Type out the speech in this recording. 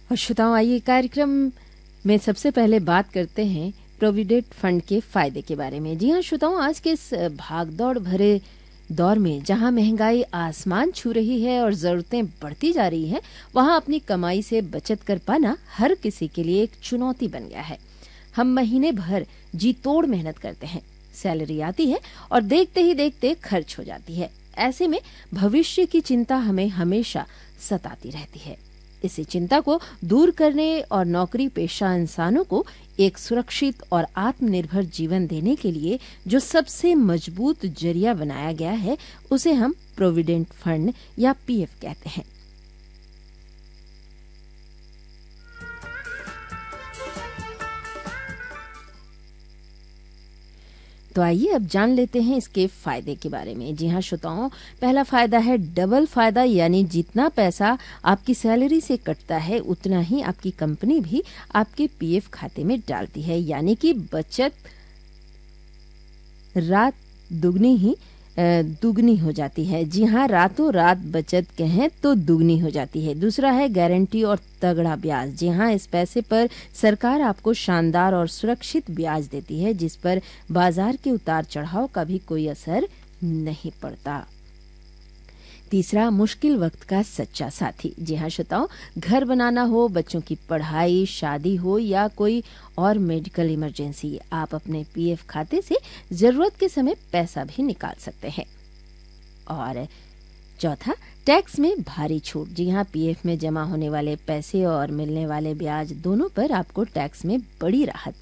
और श्रोताओं, आइए कार्यक्रम में सबसे पहले बात करते हैं प्रोविडेंट फंड के फायदे के बारे में। जी हाँ श्रोताओं, आज के इस भागदौड़ भरे दौर में जहां महंगाई आसमान छू रही है और जरूरतें बढ़ती जा रही हैं, वहां अपनी कमाई से बचत कर पाना हर किसी के लिए एक चुनौती बन गया है। हम महीने भर जी तोड़ मेहनत करते हैं, सैलरी आती है और देखते ही देखते खर्च हो जाती है। ऐसे में भविष्य की चिंता हमें हमेशा सताती रहती है। इसी चिंता को दूर करने और नौकरी पेशा इंसानों को एक सुरक्षित और आत्मनिर्भर जीवन देने के लिए जो सबसे मजबूत जरिया बनाया गया है, उसे हम प्रोविडेंट फंड या पीएफ कहते हैं। तो आइए अब जान लेते हैं इसके फायदे के बारे में। जी हाँ श्रोताओं, पहला फायदा है डबल फायदा, यानी जितना पैसा आपकी सैलरी से कटता है उतना ही आपकी कंपनी भी आपके पीएफ खाते में डालती है, यानी कि बचत रात दुगनी हो जाती है। जी हाँ, रातों रात बचत कहें तो दुगनी हो जाती है। दूसरा है गारंटी और तगड़ा ब्याज। जी हाँ, इस पैसे पर सरकार आपको शानदार और सुरक्षित ब्याज देती है, जिस पर बाजार के उतार चढ़ाव का भी कोई असर नहीं पड़ता। तीसरा, मुश्किल वक्त का सच्चा साथी। जी हाँ श्रोताओ, घर बनाना हो, बच्चों की पढ़ाई, शादी हो या कोई और मेडिकल इमरजेंसी, आप अपने पीएफ खाते से जरूरत के समय पैसा भी निकाल सकते हैं। और चौथा, टैक्स में भारी छूट। जी हाँ, पीएफ में जमा होने वाले पैसे और मिलने वाले ब्याज दोनों पर आपको टैक्स में बड़ी राहत